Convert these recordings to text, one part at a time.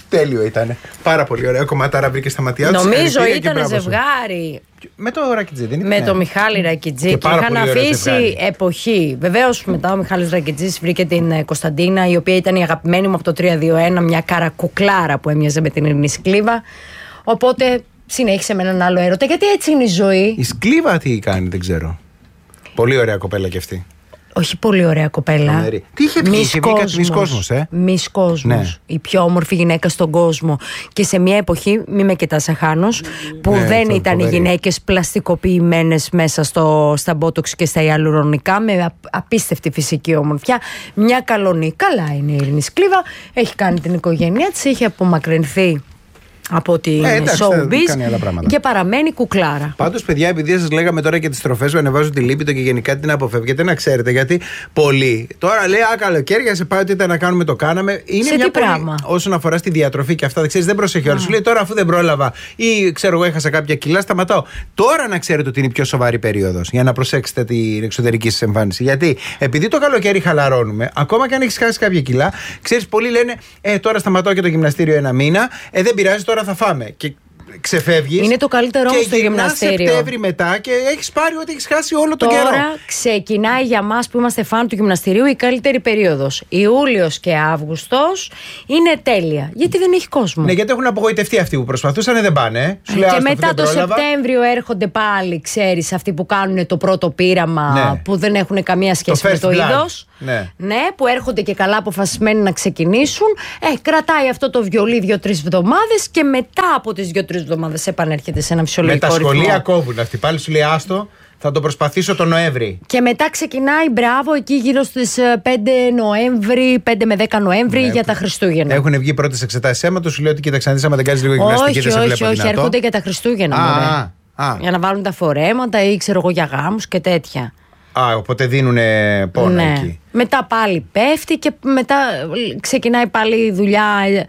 Τέλειο ήταν. Πάρα πολύ ωραίο κομματάρα βρήκε στα ματιά του. Νομίζω ήταν ζευγάρι. Με το Ρακιτζή, δεν ήταν? Με το Μιχάλη Ρακιτζή. Και είχαν αφήσει εποχή. Βεβαίως μετά ο Μιχάλης Ρακιτζής βρήκε την Κωνσταντίνα, η οποία ήταν η αγαπημένη μου από το 3-2-1, μια καρακουκλάρα που έμοιαζε με την Ειρήνη Σκλίβα. Οπότε συνέχισε με έναν άλλο έρωτα. Γιατί έτσι είναι η ζωή. Η Σκλίβα τι κάνει, δεν ξέρω. Πολύ ωραία κοπέλα κι αυτή. Όχι πολύ ωραία κοπέλα. Τι είχε πει, είχε βγει κάτι Μις Κόσμος, Μις Κόσμος. Ναι. Η πιο όμορφη γυναίκα στον κόσμο. Και σε μια εποχή, μη με κοιτάς αχάνος, που δεν ήταν οι γυναίκες πλαστικοποιημένες μέσα στα μπότοξ και στα ιαλουρονικά, με απίστευτη φυσική ομορφιά. Μια καλονή. Καλά είναι η Ειρήνη Σκλίβα. Έχει κάνει την οικογένειά της, έχει απομακρυνθεί από την showbiz και παραμένει κουκλάρα. Πάντως, παιδιά, επειδή σας λέγαμε τώρα και τις τροφές που ανεβάζουν τη λίπηδο και γενικά την αποφεύγετε, να ξέρετε, γιατί πολλοί τώρα λέει καλοκαίρια σε πάει ότι ήταν να κάνουμε, το κάναμε. Είναι σε μια τι πράγμα? Όσον αφορά στη διατροφή και αυτά, δεν προσέχει όλο. Σου λέει τώρα, αφού δεν πρόλαβα ή ξέρω εγώ, έχασα κάποια κιλά, σταματάω. Τώρα να ξέρετε ότι είναι η πιο σοβαρή περίοδος για να προσέξετε την εξωτερική σας εμφάνιση. Γιατί επειδή το καλοκαίρι χαλαρώνουμε, ακόμα και αν έχεις χάσει κάποια κιλά, ξέρεις, πολλοί λένε τώρα σταματάω και το γυμναστήριο ένα μήνα, δεν πειράζει, τώρα θα φάμε. Και ξεφεύγεις. Είναι το καλύτερο όμως στο γυμναστήριο. Και Σεπτέμβρη μετά και έχεις πάρει ό,τι έχεις χάσει όλο τον καιρό. Τώρα ξεκινάει για μας που είμαστε φαν του γυμναστηρίου η καλύτερη περίοδος. Ιούλιος και Αύγουστος είναι τέλεια. Γιατί δεν έχει κόσμο. Ναι, γιατί έχουν απογοητευτεί αυτοί που προσπαθούσαν, δεν πάνε. Και μετά το Σεπτέμβριο έρχονται πάλι, ξέρεις, αυτοί που κάνουν το πρώτο πείραμα, που δεν έχουν καμία σχέση με το είδος. Ναι, που έρχονται και καλά αποφασισμένοι να ξεκινήσουν. Κρατάει αυτό το βιολί 2-3 εβδομάδες και μετά από τις 2-3 εβδομάδες επανέρχεται σε ένα φυσιολογικό ρυθμό. Με τα σχολεία κόβουν αυτοί. Πάλι σου λέει άστο, θα το προσπαθήσω τον Νοέμβρη. Και μετά ξεκινάει, μπράβο, εκεί γύρω στις 5 Νοέμβρη, 5 με 10 Νοέμβρη για τα Χριστούγεννα. Έχουν βγει πρώτες εξετάσεις αίματος, σου λέει ότι κοίταξε, άμα δεν κάνεις λίγο γυμναστική, δεν σε βλέπω δυνατό. Όχι, έρχονται για τα Χριστούγεννα. Για να βάλουν τα φορέματα ή ξέρω εγώ για γάμους και τέτοια. Οπότε δίνουν πόνο εκεί. Μετά πάλι πέφτει και μετά ξεκινάει πάλι η δουλειά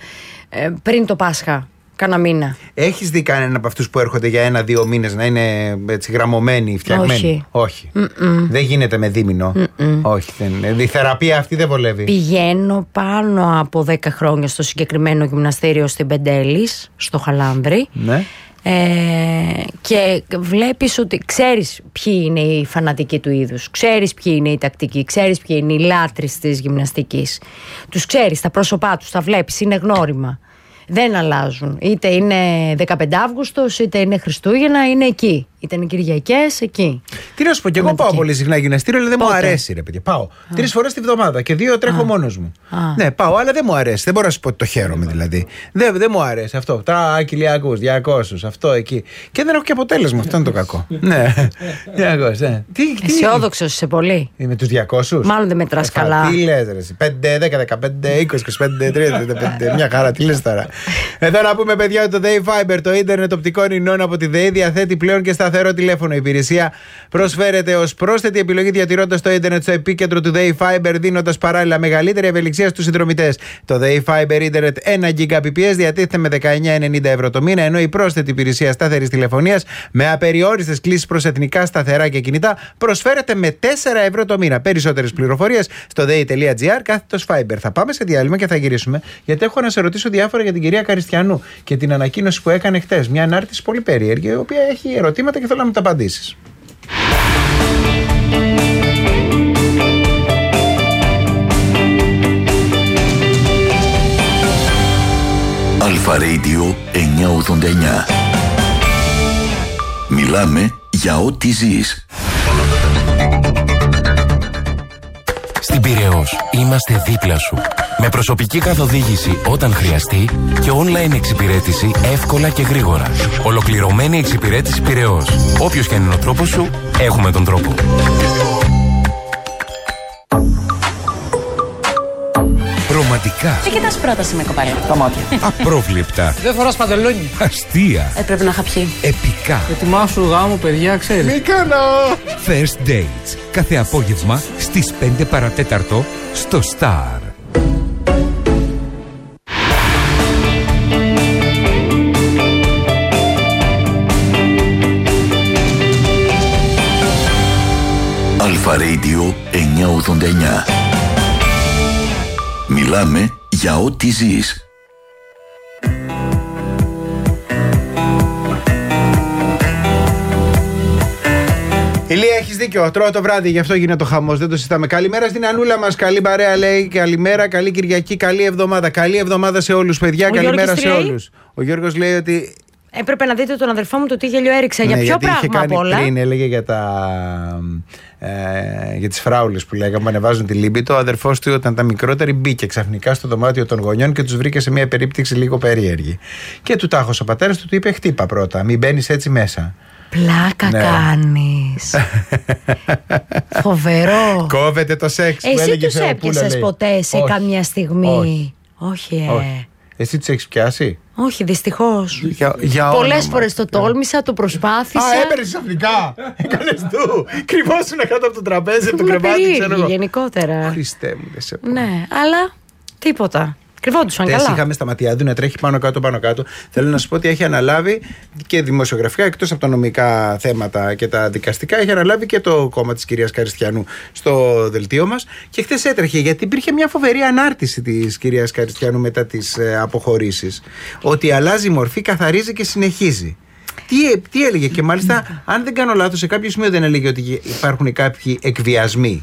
πριν το Πάσχα. Κάνα μήνα. Έχεις δει κανένα από αυτούς που έρχονται για 1-2 μήνες να είναι έτσι γραμμωμένοι, φτιαγμένοι? Όχι. Δεν γίνεται με δίμηνο. Όχι. Η θεραπεία αυτή δεν βολεύει. Πηγαίνω πάνω από 10 χρόνια στο συγκεκριμένο γυμναστήριο στην Πεντέλης, στο Χαλάνδρη. Ναι. Και βλέπεις ότι ξέρεις ποιοι είναι οι φανατικοί του είδους, ξέρεις ποιοι είναι οι τακτικοί, ξέρεις ποιοι είναι οι λάτρεις της γυμναστικής. Τους ξέρεις, τα πρόσωπά τους, τα βλέπεις, είναι γνώριμα. Δεν αλλάζουν. Είτε είναι 15 Αύγουστος, είτε είναι Χριστούγεννα, είναι εκεί. Είτε είναι Κυριακές, εκεί. Τι να σου πω, και εγώ πάω πολύ συχνά γυμναστήριο, αλλά δεν μου αρέσει, ρε παιδιά. Πάω 3 φορές τη βδομάδα και 2 τρέχω μόνος μου. Ναι, πάω, αλλά δεν μου αρέσει. Δεν μπορώ να σου πω ότι το χαίρομαι δηλαδή. Δεν μου αρέσει αυτό. Κοιλιακούς, 200, αυτό εκεί. Και δεν έχω και αποτέλεσμα. Αυτό είναι το κακό. Ναι, 200. Αισιόδοξος είσαι πολύ. Με τους 200. Μάλλον δεν μετράς καλά. Τι λες, ρε? 5, 10, 15, 20, 25, 30, μια χαρά. Τι λες τώρα? Εδώ να πούμε, παιδιά, ότι το Day Fiber, το ίντερνετ οπτικών ινών από τη ΔΕΗ, διαθέτει πλέον και σταθερό τηλέφωνο. Η υπηρεσία προσφέρεται ως πρόσθετη επιλογή, διατηρώντας το ίντερνετ στο επίκεντρο του Day Fiber, δίνοντας παράλληλα μεγαλύτερη ευελιξία στους συνδρομητές. Το Day Fiber ίντερνετ 1 Gbps διατίθεται με 19,90 ευρώ το μήνα, ενώ η πρόσθετη υπηρεσία σταθερής τηλεφωνίας με απεριόριστες κλήσεις προς εθνικά σταθερά και κινητά προσφέρεται με 4 ευρώ το μήνα. Περισσότερες πληροφορίες στο dei.gr/fiber. Θα πάμε σε διάλειμμα και θα γυρίσουμε, γιατί έχω να σε ρωτήσω διάφορα για την κυρία Καριστιανού και την ανακοίνωση που έκανε χτες. Μια ανάρτηση πολύ περίεργη, η οποία έχει ερωτήματα και θέλω να μου τα απαντήσεις. Αλφα Radio 989. Μιλάμε για ό,τι ζεις. Στην Πειραιώς είμαστε δίπλα σου. Με προσωπική καθοδήγηση όταν χρειαστεί και online εξυπηρέτηση εύκολα και γρήγορα. Ολοκληρωμένη εξυπηρέτηση Πειραιώς. Όποιος και αν είναι ο τρόπος σου, έχουμε τον τρόπο. Ρομαντικά. Τι κοιτάς πρόταση με κοπέλα? Τα μάτια. Απρόβλεπτα. Δεν φοράς παντελόνι. Αστεία. Πρέπει να είχα πιει. Επικά. Ετοιμάσου γάμο, παιδιά, ξέρεις. Μη κάνω. First Dates. Κάθε απόγευμα στις 5 παρατέταρτο στο Star. Αλφα Radio 989. Μιλάμε για ό,τι ζεις. Ηλία, έχεις δίκιο. Τρώω το βράδυ, γι' αυτό γίνεται ο χαμός. Δεν το συζητάμε. Καλημέρα στην Ανούλα μας. Καλή παρέα, λέει. Καλημέρα, καλή Κυριακή, καλή εβδομάδα. Καλή εβδομάδα σε όλους, παιδιά. Καλημέρα σε όλους. Ο Γιώργος λέει ότι. Έπρεπε να δείτε τον αδερφό μου το τι γέλιο έριξα. Για ποιο πράγμα απ' όλα? Πριν έλεγε για τις φράουλες που λέγαμε που ανεβάζουν τη λίμπητο. Ο αδερφός του, όταν ήταν μικρότεροι, μπήκε ξαφνικά στο δωμάτιο των γονιών και τους βρήκε σε μια περίπτωση λίγο περίεργη. Και του τάχωσε ο πατέρας του είπε: χτύπα πρώτα, μην μπαίνεις έτσι μέσα. Πλάκα κάνεις. Φοβερό. Κόβεται το σεξ. Εσύ τους έπιασες ποτέ σε καμιά στιγμή? Όχι. Εσύ τους έχεις πιάσει? Όχι, δυστυχώς. Πολλές φορές το τόλμησα, το προσπάθησα. Έπαιρνες ξαφνικά. Έκανες του. Κρυβόσουν κάτω από το τραπέζι, το κρεβάτι, ξέρω εγώ. Γενικότερα. Χριστέ μου, δεν σε πω. Ναι, αλλά τίποτα. Κρυβόντουσαν καλά. Είχαμε στα Ματιάδου να τρέχει πάνω κάτω. Θέλω να σου πω ότι έχει αναλάβει και δημοσιογραφικά, εκτός από τα νομικά θέματα και τα δικαστικά, έχει αναλάβει και το κόμμα της κυρίας Καριστιανού στο δελτίο μας. Και χθες έτρεχε, γιατί υπήρχε μια φοβερή ανάρτηση της κυρίας Καριστιανού μετά τις αποχωρήσεις. Ότι αλλάζει μορφή, καθαρίζει και συνεχίζει. Τι έλεγε, και μάλιστα, αν δεν κάνω λάθος, σε κάποιο σημείο δεν έλεγε ότι υπάρχουν κάποιοι εκβιασμοί.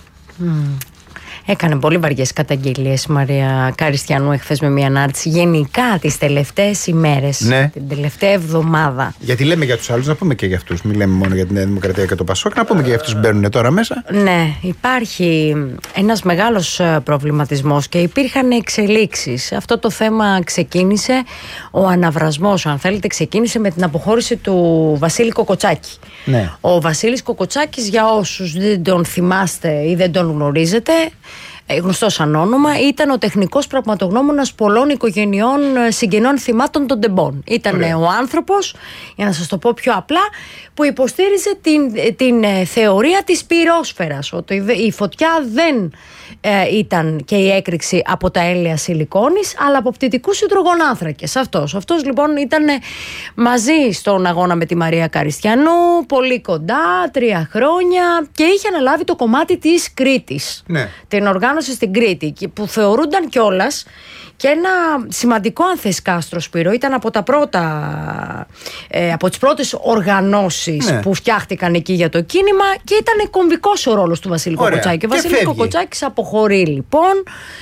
Έκανε πολύ βαριές καταγγελίες η Μαρία Καριστιανού εχθές με μια ανάρτηση. Γενικά τις τελευταίες ημέρες, ναι. Την τελευταία εβδομάδα. Γιατί λέμε για τους άλλους, να πούμε και για αυτούς. Μην λέμε μόνο για την Νέα Δημοκρατία και το Πασόκ, να πούμε και για αυτούς που μπαίνουν τώρα μέσα. Ναι, υπάρχει ένας μεγάλος προβληματισμός και υπήρχαν εξελίξεις. Αυτό το θέμα ξεκίνησε, ο αναβρασμός, αν θέλετε, ξεκίνησε με την αποχώρηση του Βασίλη Κοκοτσάκη. Ναι. Ο Βασίλης Κοκοτσάκης, για όσους δεν τον θυμάστε ή δεν τον γνωρίζετε, γνωστός σαν όνομα, ήταν ο τεχνικός πραγματογνώμονας πολλών οικογενειών συγγενών θυμάτων των τεμπών. Ήταν ο άνθρωπος, για να σας το πω πιο απλά, που υποστήριζε την θεωρία της πυρόσφαιρας, ότι η φωτιά δεν ήταν και η έκρηξη από τα έλαια σιλικόνης, αλλά από πτυτικούς υδρογονάνθρακες. Αυτός λοιπόν ήταν μαζί στον αγώνα με τη Μαρία Καριστιανού, πολύ κοντά, 3 χρόνια, και είχε αναλάβει το κομμάτι της Κρήτης. Ναι. Την οργάνωση στην Κρήτη, που θεωρούνταν κιόλας και ένα σημαντικό, αν θες, κάστρο, Σπύρο. Ήταν από τα πρώτα, από τις πρώτες οργανώσεις, ναι, που φτιάχτηκαν εκεί για το κίνημα, και ήταν κομβικός ο ρόλος του Βασίλη Κοκοτσάκη. Ο Βασίλης Κοκοτσάκης αποχωρεί λοιπόν,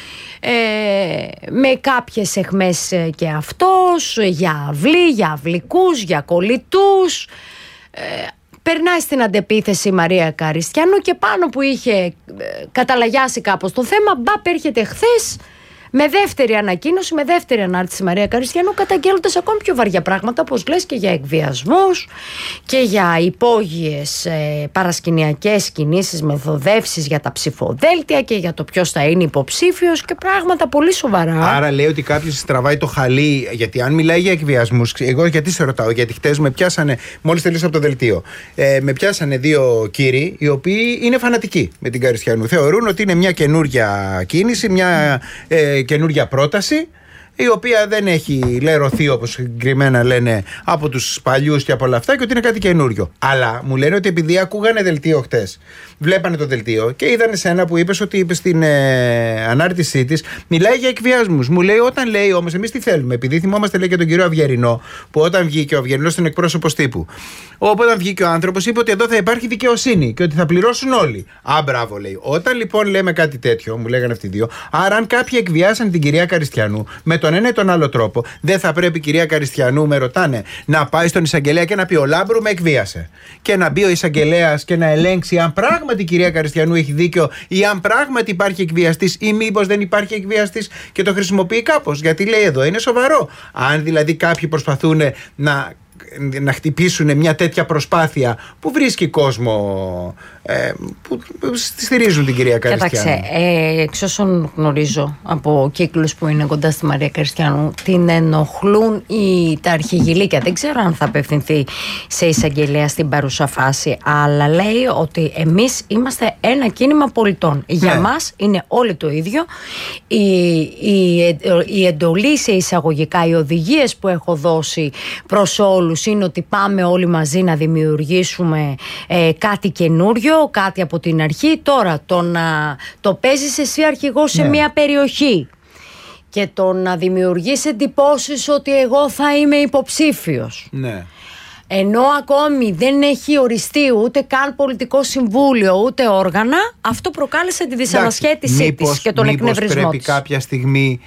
με κάποιες αιχμές και αυτός, για αυλή, για αυλικούς, για κολλητούς. Περνάει στην αντεπίθεση η Μαρία Καριστιανού, και πάνω που είχε καταλαγιάσει κάπως το θέμα, έρχεται χθες με δεύτερη ανακοίνωση, με δεύτερη ανάρτηση Μαρία Καριστιανού, καταγγέλλοντας ακόμη πιο βαριά πράγματα, όπως λες, και για εκβιασμούς και για υπόγειες παρασκηνιακές κινήσεις, μεθοδεύσεις για τα ψηφοδέλτια και για το ποιος θα είναι υποψήφιος και πράγματα πολύ σοβαρά. Άρα λέει ότι κάποιος τραβάει το χαλί, γιατί αν μιλάει για εκβιασμούς, εγώ γιατί σε ρωτάω, γιατί χτες με πιάσανε, μόλις τελείωσα από το δελτίο, με πιάσανε 2 κύριοι οι οποίοι είναι φανατικοί με την Καριστιανού. Θεωρούν ότι είναι μια καινούρια κίνηση, μια καινούρια πρόταση, η οποία δεν έχει λερωθεί, όπως συγκεκριμένα λένε, από τους παλιούς και από όλα αυτά, και ότι είναι κάτι καινούριο. Αλλά μου λένε ότι επειδή ακούγανε δελτίο χτες, βλέπανε το δελτίο και είδανε σε ένα που είπες ότι είπε στην ανάρτησή της, μιλάει για εκβιασμούς. Μου λέει, όταν λέει όμως, εμείς τι θέλουμε, επειδή θυμόμαστε, λέει, και τον κύριο Αυγερινό, που όταν βγήκε ο Αυγερινός ήταν εκπρόσωπος τύπου. Όταν βγήκε ο άνθρωπος, είπε ότι εδώ θα υπάρχει δικαιοσύνη και ότι θα πληρώσουν όλοι. Μπράβο, λέει. Όταν λοιπόν λέμε κάτι τέτοιο, μου λέγανε αυτοί οι 2, άρα αν κάποιοι εκβιάσαν την κυρία Καριστιανού με τον ένα ή τον άλλο τρόπο, δεν θα πρέπει η κυρία Καριστιανού, με ρωτάνε, να πάει στον εισαγγελέα και να πει: ο Λάμπρου με εκβίασε. Και να μπει ο εισαγγελέας και να ελέγξει αν πράγματι η κυρία Καριστιανού έχει δίκιο, ή αν πράγματι υπάρχει εκβιαστής, ή μήπως δεν υπάρχει εκβιαστής και το χρησιμοποιεί κάπως. Γιατί λέει, εδώ είναι σοβαρό. Αν δηλαδή κάποιοι προσπαθούν να χτυπήσουν μια τέτοια προσπάθεια που βρίσκει κόσμο, που στηρίζουν την κυρία Καριστιανού. Κοίταξε, εξ όσων γνωρίζω από κύκλους που είναι κοντά στη Μαρία Καριστιανού, την ενοχλούν τα αρχηγηλίκια. Δεν ξέρω αν θα απευθυνθεί σε εισαγγελέα στην παρούσα φάση, αλλά λέει ότι εμείς είμαστε ένα κίνημα πολιτών. Για μας είναι όλοι το ίδιο. Η εντολή σε εισαγωγικά, οι οδηγίες που έχω δώσει προς όλους είναι ότι πάμε όλοι μαζί να δημιουργήσουμε κάτι καινούριο, κάτι από την αρχή. Τώρα το παίζεις εσύ αρχηγός σε μια περιοχή και το να δημιουργείς εντυπώσεις ότι εγώ θα είμαι υποψήφιος. Ναι. Ενώ ακόμη δεν έχει οριστεί ούτε καν πολιτικό συμβούλιο ούτε όργανα, αυτό προκάλεσε τη δυσανασχέτισή της και τον εκνευρισμό της. Πρέπει κάποια στιγμή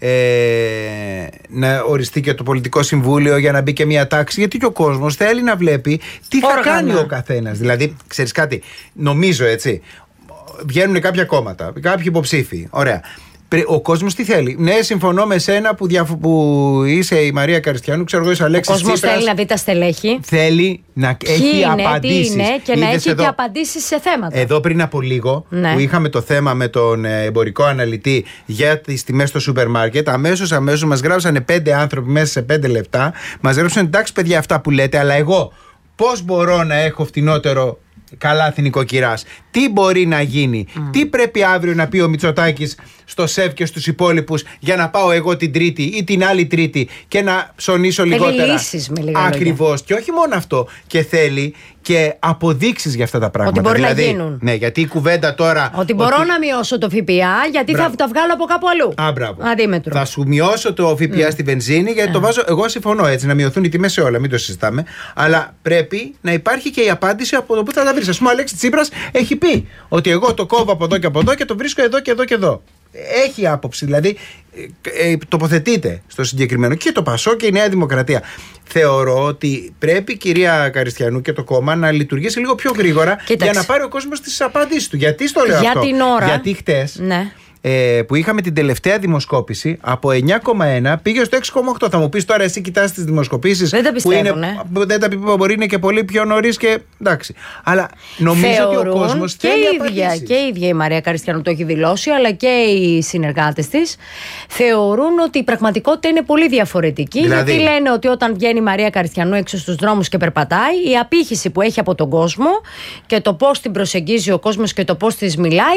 να οριστεί και το πολιτικό συμβούλιο για να μπει και μια τάξη, γιατί και ο κόσμος θέλει να βλέπει τι θα κάνει ο καθένας. Δηλαδή, ξέρεις κάτι, νομίζω έτσι, βγαίνουν κάποια κόμματα, κάποιοι υποψήφοι, ωραία. Ο κόσμος τι θέλει? Ναι, συμφωνώ με σένα που είσαι η Μαρία Καριστιανού, ξέρω εγώ, είσαι ο Αλέξης Τσίπρας. Ο κόσμος θέλει να δει τα στελέχη. Θέλει να έχει απαντήσεις. Τι είναι και να έχει και απαντήσεις σε θέματα. Εδώ πριν από λίγο, που είχαμε το θέμα με τον εμπορικό αναλυτή για τις τιμές στο σούπερ μάρκετ, αμέσως μας γράψανε 5 άνθρωποι μέσα σε 5 λεπτά. Μας γράψανε, εντάξει παιδιά, αυτά που λέτε, αλλά εγώ πώς μπορώ να έχω φτηνότερο καλάθι νοικοκυράς? Τι μπορεί να γίνει? Τι πρέπει αύριο να πει ο Μητσοτάκης στο ΣΕΒ και στους υπόλοιπους για να πάω εγώ την Τρίτη ή την άλλη Τρίτη και να ψωνίσω λιγότερα? Λύσεις, με λίγα ακριβώς λόγια. Και όχι μόνο αυτό, και θέλει και αποδείξεις για αυτά τα πράγματα. Ότι μπορεί δηλαδή, να γίνουν. Ναι, γιατί η κουβέντα τώρα. Ότι μπορώ να μειώσω το ΦΠΑ, γιατί θα τα βγάλω από κάπου αλλού. Μπράβο. Αντίμετρο. Θα σου μειώσω το ΦΠΑ στη βενζίνη, γιατί το βάζω. Εγώ συμφωνώ έτσι, να μειωθούν οι τιμές σε όλα, μην το συζητάμε. Αλλά πρέπει να υπάρχει και η απάντηση από το που θα τα βρεις. Ας πούμε, ο Αλέξης Τσίπρας έχει πει ότι εγώ το κόβω από εδώ και το βρίσκω εδώ και εδώ και εδώ. Έχει άποψη, δηλαδή τοποθετείται στο συγκεκριμένο. Και το ΠΑΣΟΚ και η Νέα Δημοκρατία. Θεωρώ ότι πρέπει, κυρία Καριστιανού, και το κόμμα να λειτουργήσει λίγο πιο γρήγορα. Κοίταξε. Για να πάρει ο κόσμος τις απαντήσεις του. Γιατί στο λέω για αυτό? την ώρα. Γιατί χτες, ναι, που είχαμε την τελευταία δημοσκόπηση, από 9,1 πήγε στο 6,8. Θα μου πεις τώρα, εσύ κοιτάς τις δημοσκοπήσεις. Δεν τα πιστεύουν, δεν τα πιστεύουν, μπορεί είναι και πολύ πιο νωρίς και εντάξει. Αλλά νομίζω ότι ο κόσμος θέλει απαντήσεις. Και η ίδια η Μαρία Καριστιανού το έχει δηλώσει, αλλά και οι συνεργάτες της θεωρούν ότι η πραγματικότητα είναι πολύ διαφορετική. Δηλαδή, γιατί λένε ότι όταν βγαίνει η Μαρία Καριστιανού έξω στους δρόμους και περπατάει, η απήχηση που έχει από τον κόσμο και το πώς την προσεγγίζει ο κόσμος και το πώς της μιλάει,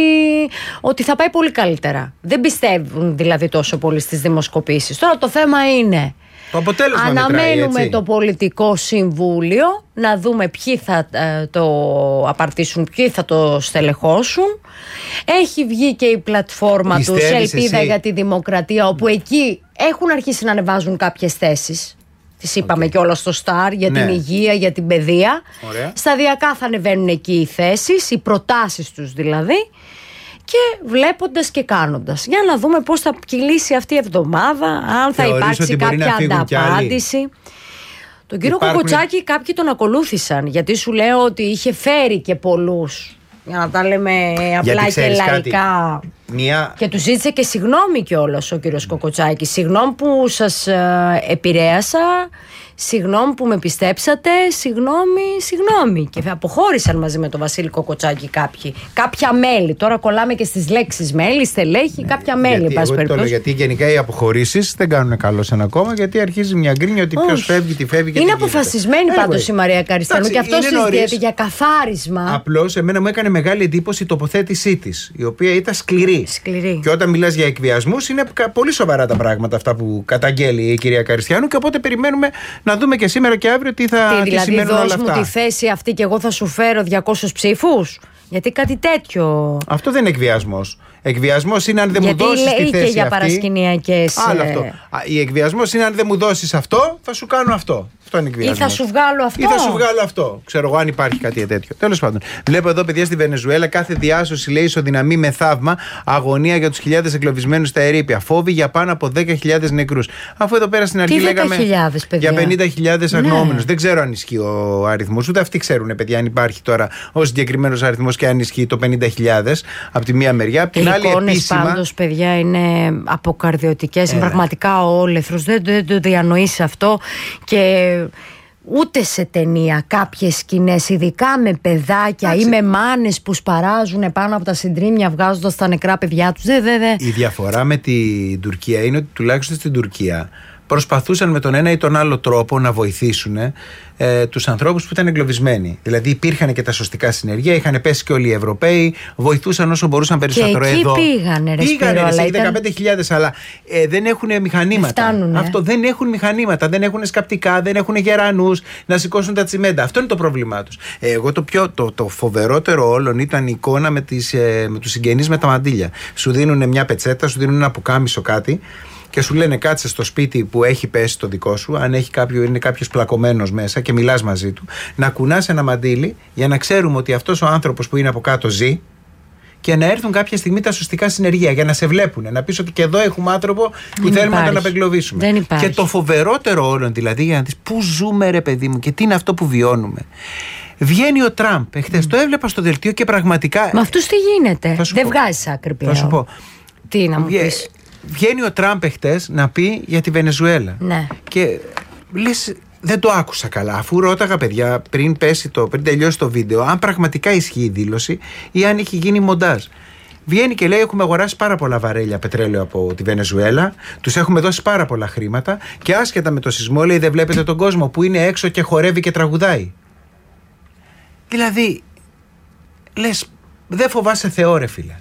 ότι θα πάει πολύ καλύτερα. Δεν πιστεύουν δηλαδή τόσο πολύ στις δημοσκοπήσεις. Τώρα το θέμα είναι, το αποτέλεσμα αναμένουμε μετράει, το πολιτικό συμβούλιο να δούμε ποιοι θα το απαρτήσουν, ποιοι θα το στελεχώσουν. Έχει βγει και η πλατφόρμα τους Ελπίδα για τη Δημοκρατία, όπου εκεί έχουν αρχίσει να ανεβάζουν κάποιες θέσεις. Τις είπαμε κιόλας στο Σταρ για την υγεία, για την παιδεία. Ωραία. Σταδιακά θα ανεβαίνουν εκεί οι θέσεις, οι προτάσεις τους δηλαδή. Και βλέποντας και κάνοντας. Για να δούμε πώς θα κυλήσει αυτή η εβδομάδα, αν θα υπάρξει κάποια ανταπάντηση. Τον κύριο Κοκοτσάκη κάποιοι τον ακολούθησαν, γιατί σου λέω ότι είχε φέρει και πολλούς, για να τα λέμε απλά και λαϊκά. Και του ζήτησε και συγγνώμη κιόλας ο κύριος Κοκοτσάκη. Συγγνώμη που σας επηρέασα, συγγνώμη που με πιστέψατε, συγγνώμη. Και αποχώρησαν μαζί με τον Βασίλη Κοκοτσάκη κάποια μέλη. Τώρα κολλάμε και στις λέξεις μέλη, στελέχη, κάποια μέλη. Γιατί γενικά οι αποχωρήσεις δεν κάνουν καλό σε ένα κόμμα, γιατί αρχίζει μια γκρίνια ότι ποιος φεύγει, τι φεύγει. Είναι αποφασισμένη πάντως η Μαρία Καριστιανού και αυτό συζητιέται για καθάρισμα. Απλώς εμένα μου έκανε μεγάλη εντύπωση η τοποθέτησή της, η οποία ήταν σκληρή. Και όταν μιλάς για εκβιασμούς, είναι πολύ σοβαρά τα πράγματα αυτά που καταγγέλει η κυρία Καριστιανού, και οπότε περιμένουμε να δούμε και σήμερα και αύριο τι σημαίνουν όλα αυτά. Δώσ' μου τη θέση αυτή και εγώ θα σου φέρω 200 ψήφους. Γιατί κάτι τέτοιο. Αυτό δεν είναι εκβιασμός. Εκβιασμός είναι αν δεν μου δώσεις τη θέση αυτή. Γιατί λέει και για παρασκηνιακές. Άλλο αυτό. Η εκβιασμός είναι αν δεν μου δώσεις αυτό, θα σου κάνω αυτό. Αυτό είναι εκβιασμός. Ή θα σου βγάλω αυτό. Ξέρω εγώ αν υπάρχει κάτι τέτοιο. Τέλος πάντων. Βλέπω εδώ, παιδιά, στη Βενεζουέλα κάθε διάσωση λέει ισοδυναμεί με θαύμα. Αγωνία για τους χιλιάδες εγκλωβισμένους στα ερείπια. Φόβοι για πάνω από 10.000 νεκρούς. Αφού εδώ πέρα στην αρχή λέγαμε για 50.000 αγνοούμενους. Δεν ξέρω αν ισχύει ο αριθμός. Ούτε αυτοί ξέρουν, παιδιά, αν υπάρχει τώρα ο συγκεκριμένος αριθμός και αν ισχύει το 50.000 από τη μία μεριά. Οι εικόνες πάντως, παιδιά, είναι αποκαρδιωτικές. Πραγματικά ο όλεθρος δεν το διανοείς αυτό. Και ούτε σε ταινία κάποιες σκηνές, ειδικά με παιδάκια ή με μάνες που σπαράζουν πάνω από τα συντρίμμια βγάζοντας τα νεκρά παιδιά τους. Η διαφορά με την Τουρκία είναι ότι τουλάχιστον στην Τουρκία προσπαθούσαν με τον ένα ή τον άλλο τρόπο να βοηθήσουν τους ανθρώπους που ήταν εγκλωβισμένοι. Δηλαδή υπήρχαν και τα σωστικά συνεργεία, είχαν πέσει και όλοι οι Ευρωπαίοι, βοηθούσαν όσο μπορούσαν περισσότερο. Και εκεί εδώ πήγανε, σε 15.000, αλλά δεν έχουν μηχανήματα. Αυτό δεν έχουν μηχανήματα, δεν έχουν σκαπτικά, δεν έχουν γερανούς να σηκώσουν τα τσιμέντα. Αυτό είναι το πρόβλημά τους. Εγώ το φοβερότερο όλων ήταν η εικόνα με τους συγγενείς με τα μαντίλια. Σου δίνουν μια πετσέτα, σου δίνουν ένα πουκάμισο κάτι. και σου λένε κάτσε στο σπίτι που έχει πέσει το δικό σου, αν έχει είναι κάποιος πλακωμένος μέσα και μιλάς μαζί του, να κουνάς ένα μαντίλι για να ξέρουμε ότι αυτός ο άνθρωπος που είναι από κάτω ζει και να έρθουν κάποια στιγμή τα σωστικά συνεργεία για να σε βλέπουν. Να πεις ότι και εδώ έχουμε άνθρωπο που θέλουμε να τον απεγκλωβίσουμε. Και το φοβερότερο όλων δηλαδή, για να δεις πού ζούμε, ρε παιδί μου, και τι είναι αυτό που βιώνουμε. Βγαίνει ο Τραμπ. Εχθές το έβλεπα στο δελτίο και πραγματικά. Μα αυτούς τι γίνεται? Δεν βγάζεις άκρη πλέον. Θα σου πω. Τι να μου πεις. Βγαίνει ο Τραμπ εχθές να πει για τη Βενεζουέλα. Ναι. Και λες. Δεν το άκουσα καλά, αφού ρώταγα παιδιά πριν τελειώσει το βίντεο αν πραγματικά ισχύει η δήλωση ή αν έχει γίνει μοντάζ. Βγαίνει και λέει: έχουμε αγοράσει πάρα πολλά βαρέλια πετρέλαιο από τη Βενεζουέλα, τους έχουμε δώσει πάρα πολλά χρήματα και άσχετα με το σεισμό, λέει, δεν βλέπετε τον κόσμο που είναι έξω και χορεύει και τραγουδάει. Δηλαδή, λες, δεν φοβάσαι Θεό, ρε φίλε.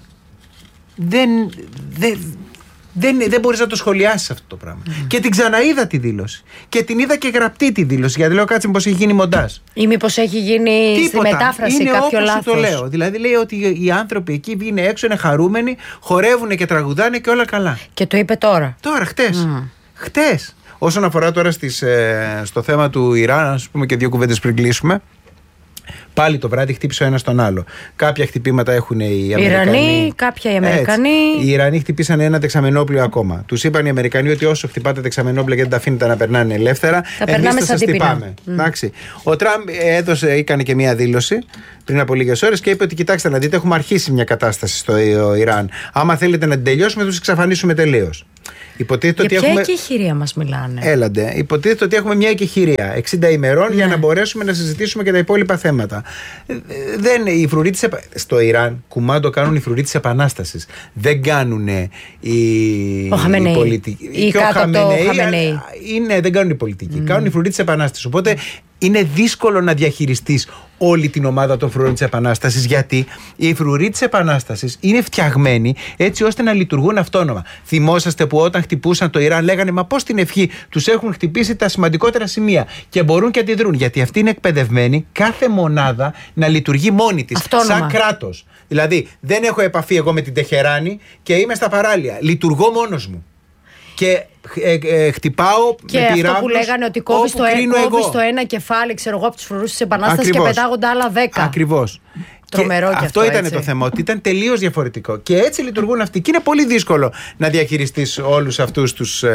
Δεν μπορείς να το σχολιάσεις αυτό το πράγμα. Και την ξαναείδα τη δήλωση. Και την είδα και γραπτή τη δήλωση. Γιατί λέω κάτσε μήπως έχει γίνει μοντάζ. Ή μήπως έχει γίνει στη μετάφραση είναι κάποιο λάθος. το λέω. Δηλαδή λέει ότι οι άνθρωποι εκεί είναι έξω, είναι χαρούμενοι, χορεύουν και τραγουδάνε και όλα καλά. Και το είπε τώρα. Τώρα, χτες. Όσον αφορά τώρα στο θέμα του Ιράν, ας πούμε και δύο κουβέντες πριν κλείσουμε. Πάλι το βράδυ χτύπησε ο ένας τον άλλο. Κάποια χτυπήματα έχουν οι Αμερικανοί. Ιρανοί, κάποια οι Αμερικανοί. Οι Ιρανοί χτυπήσαν ένα δεξαμενόπλιο ακόμα. Τους είπαν οι Αμερικανοί ότι όσο χτυπάτε δεξαμενόπλια και δεν τα αφήνετε να περνάνε ελεύθερα, εμείς θα σας χτυπάμε. Ο Τραμπ έκανε και μία δήλωση πριν από λίγες ώρες και είπε ότι κοιτάξτε να δείτε, έχουμε αρχίσει μια κατάσταση στο Ιράν. Άμα θέλετε να την τελειώσουμε, θα τους εξαφανίσουμε τελείως. Για ποια εκεχηρία μας μιλάνε? Έλαντε. Υποτίθεται ότι έχουμε μια εκεχηρία 60 ημερών για να μπορέσουμε να συζητήσουμε και τα υπόλοιπα θέματα. Στο Ιράν κουμάντο κάνουν οι φρουροί της Επανάστασης. Δεν κάνουν οι πολιτικοί. Δεν κάνουν οι πολιτικοί. Κάνουν οι φρουροί της Επανάστασης. Οπότε είναι δύσκολο να διαχειριστείς όλη την ομάδα των φρουρών της Επανάστασης, γιατί οι φρουροί της Επανάστασης είναι φτιαγμένοι έτσι ώστε να λειτουργούν αυτόνομα. Θυμόσαστε που όταν χτυπούσαν το Ιράν λέγανε μα πώς την ευχή, τους έχουν χτυπήσει τα σημαντικότερα σημεία και μπορούν και αντιδρούν, γιατί αυτοί είναι εκπαιδευμένοι κάθε μονάδα να λειτουργεί μόνη της, σαν κράτος. Δηλαδή δεν έχω επαφή εγώ με την Τεχεράνη και είμαι στα παράλια, λειτουργώ μόνος μου. Και χτυπάω και με πυράβλους. Αυτό που λέγανε ότι κόβεις το ένα κεφάλι, ξέρω εγώ, από τους φρουρούς της Επανάστασης και πετάγονται άλλα 10. Ακριβώς. Τρομερό και αυτό ήταν το θέμα, ότι ήταν τελείως διαφορετικό. Και έτσι λειτουργούν αυτοί. Και είναι πολύ δύσκολο να διαχειριστείς όλους αυτούς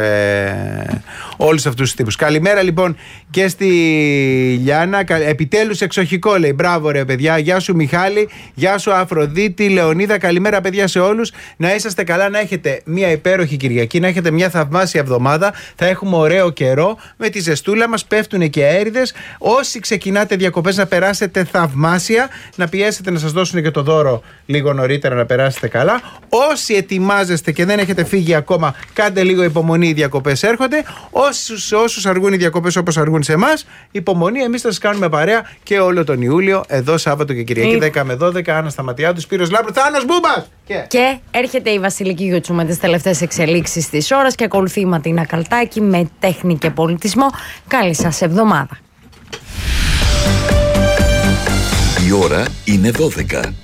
τους τύπους. Καλημέρα λοιπόν και στη Λιάννα. Επιτέλους εξοχικό, λέει. Μπράβο ρε παιδιά. Γεια σου Μιχάλη. Γεια σου Αφροδίτη, Λεωνίδα. Καλημέρα παιδιά σε όλους. Να είσαστε καλά, να έχετε μια υπέροχη Κυριακή, να έχετε μια θαυμάσια εβδομάδα. Θα έχουμε ωραίο καιρό. Με τη ζεστούλα μας πέφτουν και αέριδες. Όσοι ξεκινάτε διακοπές, να περάσετε θαυμάσια, να πιέσετε να σας δώσουν και το δώρο λίγο νωρίτερα, να περάσετε καλά. Όσοι ετοιμάζεστε και δεν έχετε φύγει ακόμα, κάντε λίγο υπομονή, οι διακοπές έρχονται. Όσους αργούν οι διακοπές όπως αργούν σε εμάς, υπομονή, εμείς θα σας κάνουμε παρέα και όλο τον Ιούλιο, εδώ Σάββατο και Κυριακή 10 με 12. Άννα Σταματιάδου, Σπύρος Λάμπρου, Θάνος Μπούμπας. Και έρχεται η Βασιλική Γιούτσου με τις τελευταίες εξελίξεις της ώρας και ακολουθεί η Ματίνα Καλτάκη με τέχνη και πολιτισμό. Καλή σας εβδομάδα. Η ώρα είναι 12.